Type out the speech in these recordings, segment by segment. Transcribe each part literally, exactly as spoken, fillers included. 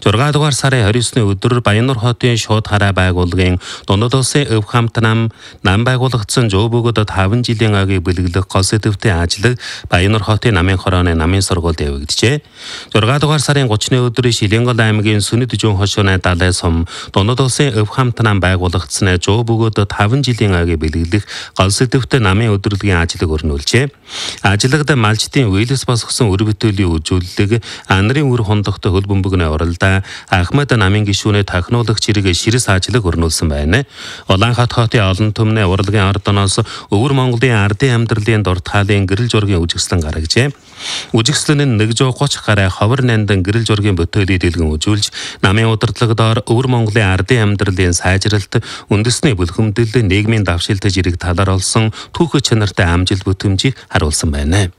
зургаан дугаар сарын хорин есний өдөр Баяннур хотын шууд хараа байгууллагын Дундад улсын өв хамт нам нам байгуулагдсан жоо бөгөөд таван жилийн агийг бэлгэлэх гол сэдвтэй ажлыг Баяннур хотын намын хорооны намын сургуульд явагдажээ. зургаан дугаар сарын гуравны өдөр Шилэнгол аймгийн Сүнэт Жүн хошууны далай сум Дундад улсын өв хамт нам байгуулагдсан жоо бөгөөд таван жилийн агийг бэлгэлэх гол сэдвтэй намын өдрөлгийн ажлыг өрнүүлжээ. Ажлагт малчдын үеэлс босгосон үр бүтээлийн үзүүлэлэг анарын үр хондохтой хөл бөмбөгний уралдаа Ахмад намын гишүүний технологич зэрэг ширээс ажлыг өрнүүлсэн байна. Улаанхат хотын олон түмний урлагийн ордоноос өвөр Монголын ардын амьдралын дуртаалын гэрэл зургийн үжигслэн гаргажээ. Үжигслэн нь нэг жүз гуравч гаруй ховор нандан гэрэл зургийн бүтээлийг дэлгэн үзүүлж, намын удирдлагадоор өвөр Монголын ардын амьдралын сайжралт, үндэсний бүлхэмдэл, нийгмийн давшилт зэрэг талаар олсон түүх чанартай амжилт бүтэмжийг харуулсан байна.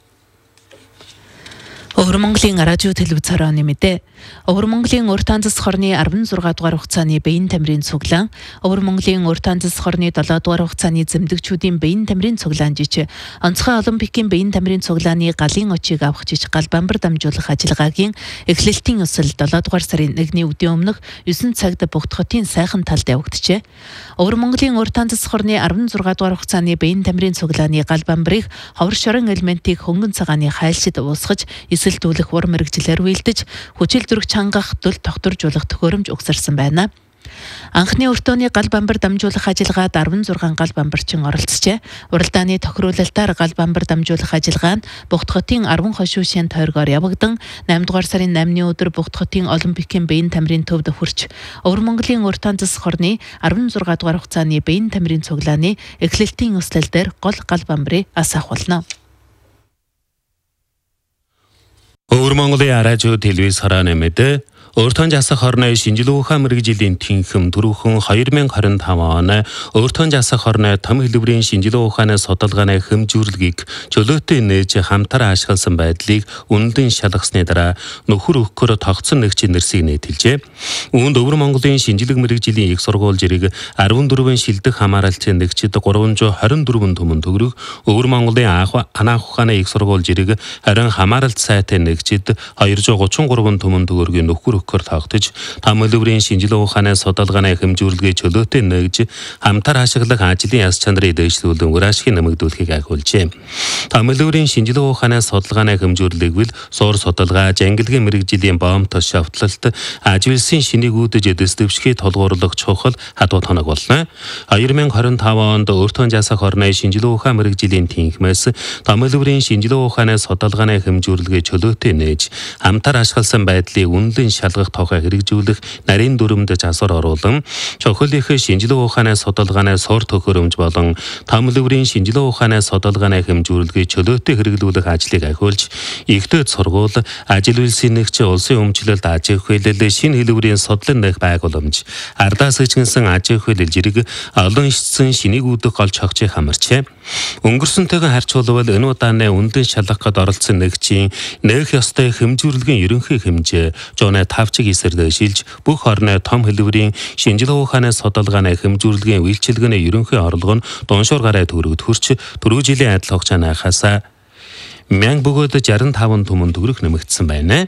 Өвөр Монголын радио телевиз хорооны мэдээ. Өвөр Монголын урт анзас хорны арван зургаан дугаар хугацааны биеийн тамирын цуглаан, Өвөр Монголын урт анзас хорны долоо дугаар хугацааны зэмдэгчүүдийн биеийн тамирын цуглаан жиж, онцгой олимпикийн биеийн тамирын цуглааны галын очийг авах жиж гал бамбар дамжуулах ажиллагаагийн эхлэлтийн өсөл долоо дугаар сарын нэгний өдийн өмнөх есөн цагт Богд хотын сайхан талд явагджээ. Өвөр Монголын урт анзас хорны арван зургаан дугаар хугацааны биеийн тамирын цуглааны гал бамбарыг ховор шорон элементийг хөнгөн цагааны хайлшид уусгаж эсэлдүүлэх ур мэрэгчлэр үйлдэж хүчил зүрх чангах дөл тогтворжуулах төхөөрөмж угсарсан байна. Анхны өртөөний гал бамбар дамжуулах ажиллагаад арван зургаан гал бамбарчин оролцжээ. Уралдааны тохируулалтаар гал бамбар дамжуулах ажиллагаа нь Богд хотын арван хошуу шин тойргоор явагдан наймд дугаар сарын наймны өдөр Богд хотын олимпикийн биеийн тамирын төвд хүрч Өвөр Монголын урт анзас хорны арван зургаан дугаар хугацааны биеийн тамирын цуглааны эхлэлтийн өслөл дээр гол гал бамбарыг асаах болно. Өвөр Монголын радио телевиз хорооны мэдээ. Өөртөө жасах хорны шинжилгээ ухаан мэрэгжлийн тэнхим түрүүхэн хоёр мянга харин тав он өөртөө жасах хорны том хэлбэрийн шинжилгээ ухааны судалгааны хэмжүүлгийг чөлөөтэй нээж хамтар ашигласан байдлыг үнэлэн шалгасны дараа нөхөр өгөхөөр тогтсон нэгжийн нэрсийг нийтэлжээ. Үүнд Өвөр Монголын шинжилгээ мэрэгжлийн их сургууль зэрэг арван дөрвөн шилдэг хамааралцын нэгжид гурван зуун хорин дөрвөн түмэн төгрөг, Өвөр Монголын анаах ухааны их сургууль зэрэг харин хамааралт сайтын нэгжид хоёр зуун гучин гурван түмэн төгрөгийн нөхөр көр тогтож том хэлбэрийн шинжилгээ ухааны судалгааны хэмжүүлгээ чөлөөтэй нэгж хамтар ашиглах ажлын яс чанарыг дэвшлүүлэн үр ашиг нэмэгдүүлэхийг ахиулжээ. Том хэлбэрийн шинжилгээ ухааны судалгааны хэмжүүлгийг бил суур судалгаа, ангилгийн мэрэгжлийн боомт шавтлалт, ажилсын шинийг үүдэж дэвшихийг толгуурлах чухал хадууд хоног болно. хоёр мянга харин тав онд өөртөө жасах хорны шинжилгээ ухаан мэрэгжлийн тэнхмээс том хэлбэрийн шинжилгээ ухааны судалгааны хэмжүүлгээ чөлөөтэй нээж хамтар ашигласан байдлыг үнэлэн шалгах тоогоо хэрэгжүүлэх нарийн дүрмд засвар оруулан чухал их шинжилгээ ухааны судалгааны суур төхөөрөмж болон том хэлбэрийн шинжилгээ ухааны судалгааны хэмжүүлгийг чөлөөтэй хэрэглүүлэх ажлыг ахиулж ихтэй сургууль, ажил үйлсийн нэгж, улсын өмчлөлт аж ахуй хэлэл, шинэ хэлбэрийн судлан нэх байгууламж, ардаас хичгэнсэн аж ахуй хэлэл зэрэг олон ишцэн шинийг үүдэх гол чогчийг хамарчээ. Өнгөрсөнтэйгэн харьцуулбал энэ удааны үнэлэн шалгахад оролцсон нэгжийн нэх ёстой хэмжүүлгийн ерөнхий хэмжээ жуунэ тавчиг эсрэг шилж бүх орны том хэлбэрийн шинжилгээ ухааны судалгааны хэмжүүлгийн үйлчилгээний ерөнхий орлого нь дуншуур гараа төгрөгд хүрч түрүү жилийн адил хугацаанаас мянга бөгөөд шестьдесят пять түмэн төгрөг нэмэгдсэн байна.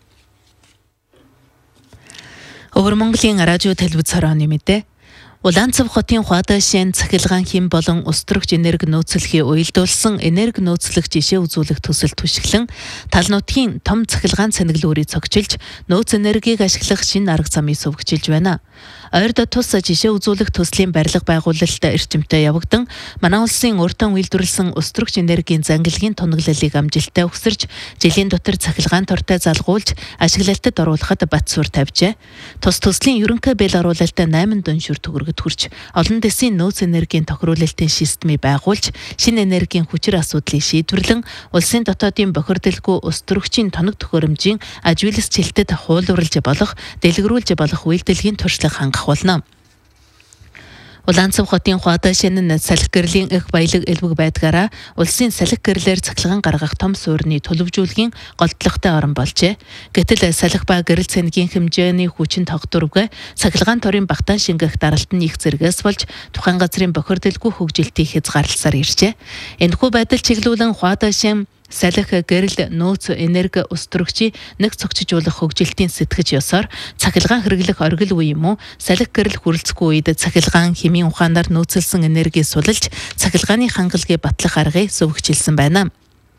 Өвөр Монголын радио телевиз хорооны мэдээ. Улаанцав хотын Хуадашин цахилгаан хим болон устөрөгч энерги нөөцлөхийн уялдуулсан энерги нөөцлөх жишээ үзүүлэх төсөл түшиглэн тал нутгийн том цахилгаан цэнэглүүрийг цогчилж нөөц энергийг ашиглах шинэ арга замыг сувгчилж байна. Ойрд тус жишээ үзүүлэх төслийн барилга байгуулалт эрчимтэй явагдан манай улсын урьдчилан үйлдвэрлэсэн устөрөгч энергийн зангилгийн тунаглалыг амжилттай өгсөрч жилийн дотор цахилгаан тортой залгуулж ашиглалтад оруулахад бат суурь тавьжээ. Тус төслийн ерөнхий бэл оруулалтад найман дуншуур төгрөгөд хүрч олон дэсийн нөөц энергийн тохируулалтын системийг байгуулж шинэ энергийн хүчир асуудлыг шийдвэрлэн улсын дотоодын бохирдолгүй устөрөгчийн тоног төхөөрөмжийн ажиглалцэлтэд хуулууралж болох дэлгэрүүлж болох үйлдэлгийн туршлага хангах болно. Улаанцав хотын Хуадашин салхи гэрлийн их баялаг элбэг байдгаараа улсын салхи гэрлэр цахилгаан гаргах том суурьны төлөвжүүлгийн голдлоготой орон болжээ. Гэтэл салхи ба гэрэл цэнгийн хэмжээний хүчин тогтворгүй цахилгаан торын багтаан шингэх даралт нь их зэрэгээс болж тухайн газрын бохирдолгүй хөгжилтийг хязгаарласаар иржээ. Энэхүү байдал чиглүүлэн Хуадашин салхи гэрэл нөөц энерги устөрөгчийг нэг цогцжуулах хөгжилтийн сэтгэж ёсоор цахилгаан хэрэглэх оргил үе юм уу салхи гэрэл хүрэлцэхгүй үед цахилгаан хэмийн ухаанаар нөөцөлсөн энерги сулж цахилгааны хангалтыг батлах аргыг зөвгчилсэн байна.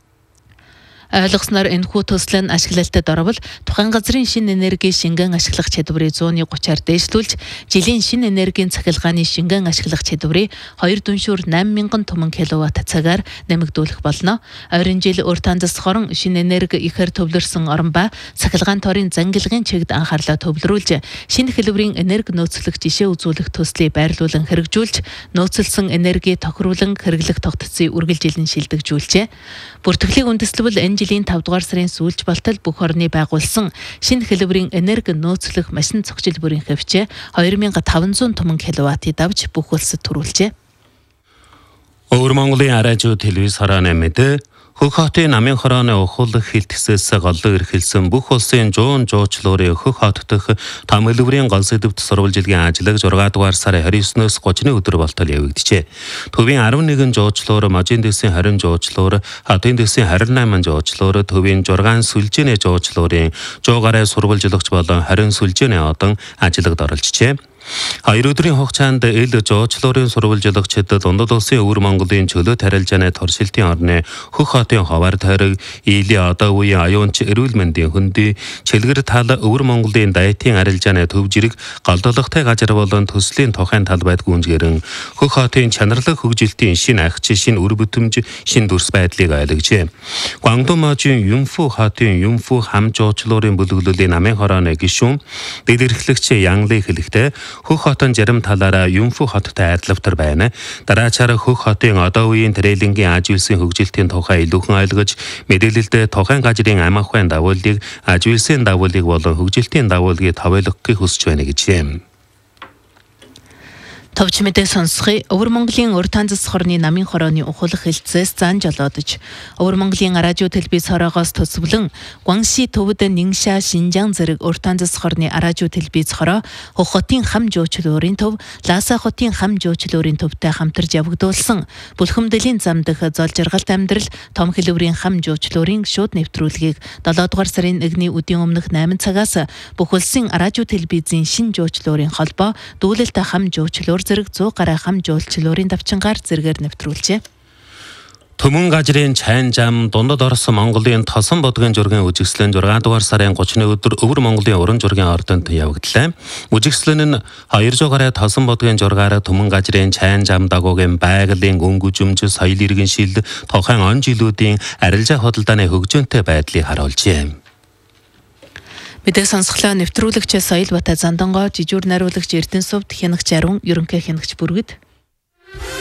Ойлгосноор энэхүү төсөл нь ашиглалтад орвол тухайн газрын шинэ энерги шингэн ашиглах чадварыг зууны гучаар дээшлүүлж жилийн шинэ энергийн цахилгааны шингэн ашиглах чадварыг хоёр дүншүүр найман мянган түмэн киловатт цагаар нэмэгдүүлэх болно. Ойрын жил урт хандас хорон шинэ энерги ихээр төвлөрсөн орон ба цахилгаан торын зангилгын чигт анхаарлаа төвлөрүүлж шинэ хэлбэрийн энерги нөөцлөх жишээ үзүүлэх төслийг байрлуулан хэрэгжүүлж нөөцөлсөн энерги тохируулан хэрэглэх тогтцыг үргэлжилэн шилдэгжүүлжээ. Бүртгэлийн үндэслэл энэ жилийн тавд дугаар сарын сүүлж болтол бүх орны байгуулсан шинэ хэлбэрийн энерги нөөцлөх машин цогцол бүрийн хөвчөө хоёр мянган таван зуун түмэн киловаттыг давж бүх улсад төрүүлжээ. Өвөр Монголын радио телевиз харааны мэдээ Хөх хотын намын хорооны ухуулах хилтгсээс голлоо эрхэлсэн бүх улсын жуун жуучлуурын Хөх хот дэх том хэлбэрийн гол сэдвт сурвалжилгийн ажлыг зургаан дугаар сарын двадцать девятнээс тридцатны өдөр болтол явагдажээ. Төвийн арван нэгэн жуучлуур, Можийн дэсийн харин жуучлуур, Хотын дэсийн харин найман жуучлуур, Төвийн жургаан сүлжээний жуучлуурын жуугаараа сурвалжлагч болон харин сүлжээний одон ажлыг оролцжээ. Хоёр өдрийн хугацаанд эл жуучлуурын сурвалжлагчид Дундад улсын Өвөр Монголын чөлөө тарилжааны торшилтын орны Хөх хотын ховар тойрог Илийн одоо үеийн аюунч эрүүл мэндийн хөндий Чилгэр тал Өвөр Монголын дайетын арилжааны төв жирэг голдоологтой газар болон төслийн тухайн талбайд гүнзгэрэн Хөх хотын чанарлаг хөгжилтийн шинэ агч, шинэ үр бүтэмж, шинэ дүрс байдлыг ойлгожээ. Гуандун Можийн Юмфу хотын Юмфу хам жуучлуурын бүлэглэлийн намын хорооны гишүүн дэлгэрхлэгч Янглыг хэлэхдээ Хөх хотын зарим талаараа Юмфу хоттой адилвтар байна. Дараачаар Хөх хотын одоо үеийн трейлингийн аж үйлсийн хөгжилтийн тухай илүүхэн ойлгож, мэдээлэлд тухайн газрын ам ахуйн давуулыг, аж үйлсийн давуулыг болон хөгжилтийн давуулгийг товойлгохыг хүсэж байна гэжээ. Товч мэдээ сонсхий Өвөр Монголын урт хандас хорны намын хорооны ухуулах хилцээс зан жолоодож Өвөр Монголын радио телевиз хороогоос төсвөлэн Гуанши төвд Нингша Шинжаан зэрэг урт хандас хорны радио телевиз хороо Хөх хотын хам жуучлуурын төв, Лааса хотын хам жуучлуурын төвтэй хамтарж явагдуулсан бүлхэмдлийн зам дэх зол жаргалт амьдрал том хэлбэрийн хам жуучлуурын шууд нэвтрүүлгийг долоо дугаар сарын нэгний өдийн өмнөх найман цагаас бүх улсын радио телевизийн шин жуучлуурын холбоо дүүлэлт хам жуучлуур зэрэг сто гаруй хам жуулчлуурын давчингаар зэргээр нэвтрүүлжээ. Төмөн газрын чайн зам Дундад орсон Монголын тосон бодгийн жургийн үжигслэн зургаан дугаар сарын тридцатны өдөр Өвөр Монголын уран зургийн ордонд явагдлаа. Үжигслэн нь хоёр жугаар тосон бодгийн зургаар төмөн газрын чайн зам дагуугийн байгалийн өнгөжмж, соёл иргэн шил, тухайн он жилүүдийн арилжаа худалдааны хөгжөөнтэй байдлыг харуулжээ. Мэдээ сонсголоо нэвтрүүлэгч Соёл Бата Зандонгоо, жижүүр нариулагч Эрдэнэ сувд, хянагч Арун, ерөнхий хянагч Бүргэд.